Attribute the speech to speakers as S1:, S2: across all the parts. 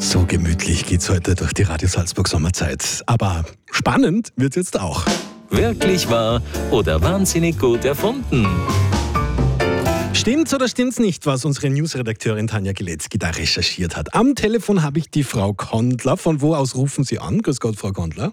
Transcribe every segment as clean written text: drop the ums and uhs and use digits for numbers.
S1: So gemütlich geht's heute durch die Radio Salzburg Sommerzeit. Aber spannend wird's jetzt auch.
S2: Wirklich wahr oder wahnsinnig gut erfunden?
S1: Stimmt's oder stimmt's nicht, was unsere Newsredakteurin Tanja Gilecki da recherchiert hat? Am Telefon habe ich die Frau Kondler. Von wo aus rufen Sie an? Grüß Gott, Frau Kondler.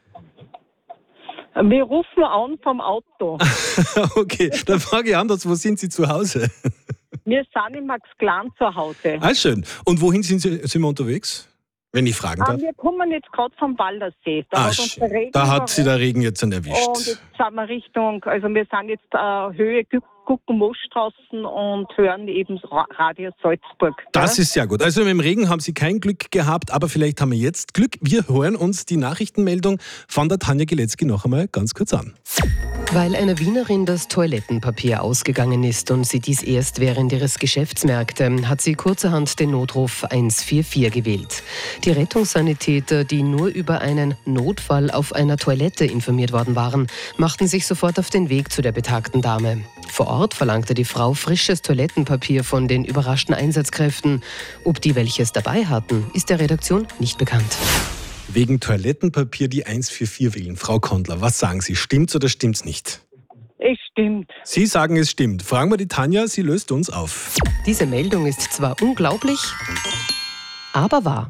S3: Wir rufen an vom Auto.
S1: Okay, dann frage ich anders, wo sind Sie zu Hause?
S3: Wir sind in Max Glan zu Hause.
S1: Ah, schön. Und wohin sind wir unterwegs? Wenn ich fragen darf.
S3: Wir kommen jetzt gerade vom Waldersee. Da
S1: Da hat Sie der Regen jetzt erwischt.
S3: Und jetzt sind wir wir sind jetzt Höhe Guckenmoosstraßen und hören eben Radio Salzburg.
S1: Das ist sehr gut. Also mit dem Regen haben Sie kein Glück gehabt, aber vielleicht haben wir jetzt Glück. Wir hören uns die Nachrichtenmeldung von der Tanja Gilecki noch einmal ganz kurz an.
S4: Weil einer Wienerin das Toilettenpapier ausgegangen ist und sie dies erst während ihres Geschäfts merkte, hat sie kurzerhand den Notruf 144 gewählt. Die Rettungssanitäter, die nur über einen Notfall auf einer Toilette informiert worden waren, machten sich sofort auf den Weg zu der betagten Dame. Vor Ort verlangte die Frau frisches Toilettenpapier von den überraschten Einsatzkräften. Ob die welches dabei hatten, ist der Redaktion nicht bekannt.
S1: Wegen Toilettenpapier die 144 wählen. Frau Kondler, was sagen Sie? Stimmt's oder stimmt's nicht?
S3: Es stimmt.
S1: Sie sagen, es stimmt. Fragen wir die Tanja, sie löst uns auf.
S4: Diese Meldung ist zwar unglaublich, aber wahr.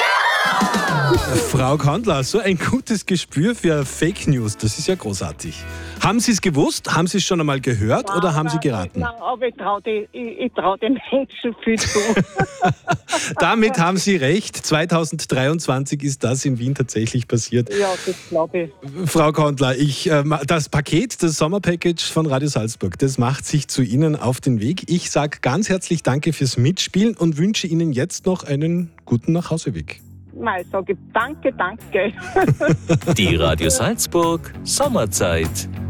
S1: Frau Kondler, so ein gutes Gespür für Fake News, das ist ja großartig. Haben Sie es gewusst? Haben Sie es schon einmal gehört oder haben Sie geraten?
S3: Nein, aber ich trau den Menschen viel zu.
S1: Damit haben Sie recht. 2023 ist das in Wien tatsächlich passiert.
S3: Ja, das glaube ich.
S1: Frau Kondler, das Paket, das Sommerpackage von Radio Salzburg, das macht sich zu Ihnen auf den Weg. Ich sage ganz herzlich Danke fürs Mitspielen und wünsche Ihnen jetzt noch einen guten Nachhauseweg.
S3: Nein, ich sage danke.
S2: Die Radio Salzburg Sommerzeit.